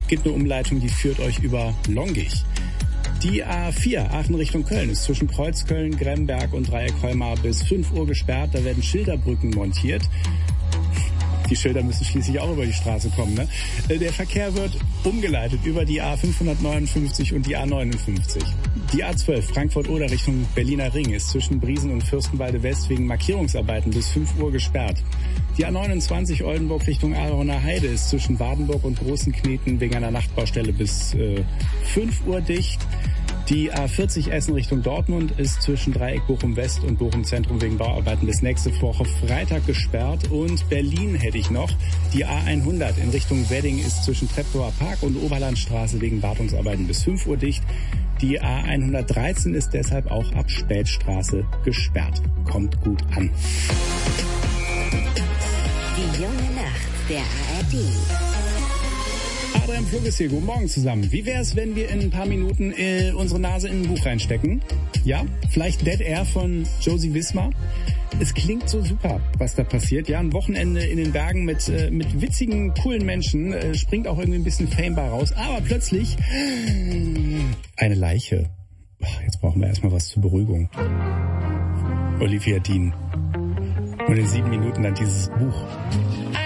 gibt eine Umleitung, die führt euch über Longich. Die A4 Aachen Richtung Köln ist zwischen Kreuzköln, Gremberg und Dreieck Holmar bis 5 Uhr gesperrt. Da werden Schilderbrücken montiert. Die Schilder müssen schließlich auch über die Straße kommen, ne? Der Verkehr wird umgeleitet über die A559 und die A59. Die A12 Frankfurt-Oder Richtung Berliner Ring ist zwischen Briesen und Fürstenwalde West wegen Markierungsarbeiten bis 5 Uhr gesperrt. Die A29 Oldenburg Richtung Aaroner Heide ist zwischen Wadenburg und Großenkneten wegen einer Nachtbaustelle bis 5 Uhr dicht. Die A40 Essen Richtung Dortmund ist zwischen Dreieck Bochum West und Bochum Zentrum wegen Bauarbeiten bis nächste Woche Freitag gesperrt. Und Berlin hätte ich noch. Die A100 in Richtung Wedding ist zwischen Treptower Park und Oberlandstraße wegen Wartungsarbeiten bis 5 Uhr dicht. Die A113 ist deshalb auch ab Spätstraße gesperrt. Kommt gut an. Die junge Nacht der ARD. Adrian Flug ist hier. Guten Morgen zusammen. Wie wär's, wenn wir in ein paar Minuten unsere Nase in ein Buch reinstecken? Ja, vielleicht Dead Air von Josie Wismar. Es klingt so super, was da passiert. Ja, ein Wochenende in den Bergen mit witzigen, coolen Menschen. Springt auch irgendwie ein bisschen Fame bei raus. Aber plötzlich eine Leiche. Jetzt brauchen wir erstmal was zur Beruhigung. Olivia Dean. Und in 7 Minuten dann dieses Buch.